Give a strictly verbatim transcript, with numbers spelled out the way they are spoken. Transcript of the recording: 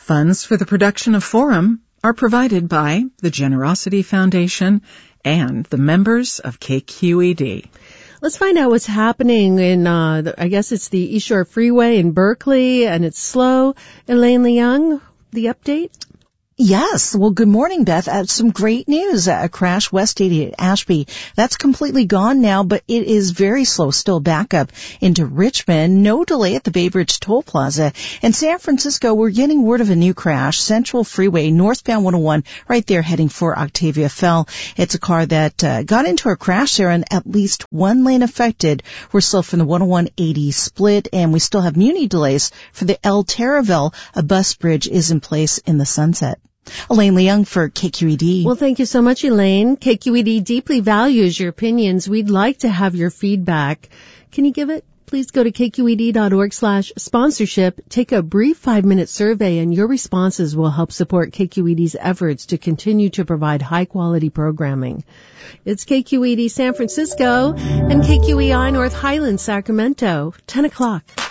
Funds for the production of Forum are provided by the Generosity Foundation and the members of K Q E D. Let's find out what's happening in, uh, the, I guess it's the East Shore Freeway in Berkeley, and it's slow. Elaine Leung, the update? Yes. Well, good morning, Beth. Uh, some great news. Uh, a crash West eighty at Ashby. That's completely gone now, but it is very slow. Still back up into Richmond. No delay at the Bay Bridge Toll Plaza. In San Francisco, we're getting word of a new crash. Central Freeway, northbound one oh one, right there heading for Octavia Fell. It's a car that uh, got into a crash there and at least one lane affected. We're still from the one oh one eighty split, and we still have Muni delays for the El Terraville. A bus bridge is in place in the Sunset. Elaine Leung for K Q E D. Well, thank you so much, Elaine. K Q E D deeply values your opinions. We'd like to have your feedback. Can you give it? Please go to kqed.org slash sponsorship. Take a brief five-minute survey, and your responses will help support K Q E D's efforts to continue to provide high-quality programming. It's K Q E D San Francisco and K Q E I North Highlands, Sacramento, ten o'clock.